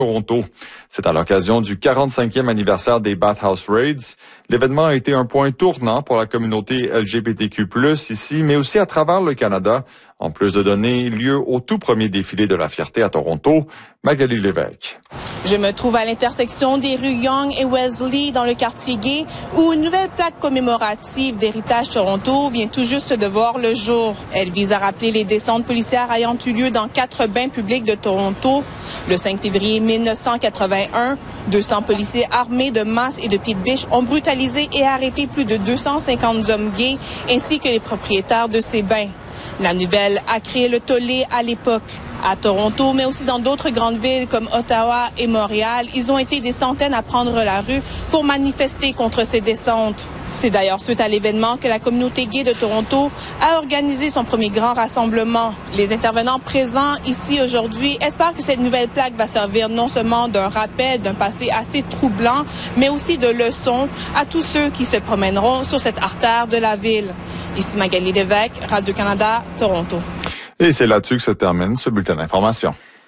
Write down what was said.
Toronto. C'est à l'occasion du 45e anniversaire des Bathhouse Raids. L'événement a été un point tournant pour la communauté LGBTQ+, ici, mais aussi à travers le Canada, en plus de donner lieu au tout premier défilé de la fierté à Toronto. Magali Lévesque. Je me trouve à l'intersection des rues Yonge et Wesley dans le quartier gay où une nouvelle plaque commémorative d'Héritage Toronto vient tout juste de voir le jour. Elle vise à rappeler les descentes policières ayant eu lieu dans 4 bains publics de Toronto. Le 5 février 1981, 200 policiers armés de masses et de pieds de biche ont brutalisé et arrêté plus de 250 hommes gays ainsi que les propriétaires de ces bains. La nouvelle a créé le tollé à l'époque. À Toronto, mais aussi dans d'autres grandes villes comme Ottawa et Montréal, ils ont été des centaines à prendre la rue pour manifester contre ces descentes. C'est d'ailleurs suite à l'événement que la communauté gay de Toronto a organisé son premier grand rassemblement. Les intervenants présents ici aujourd'hui espèrent que cette nouvelle plaque va servir non seulement d'un rappel d'un passé assez troublant, mais aussi de leçon à tous ceux qui se promèneront sur cette artère de la ville. Ici Magali Lévesque, Radio-Canada, Toronto. Et c'est là-dessus que se termine ce bulletin d'information.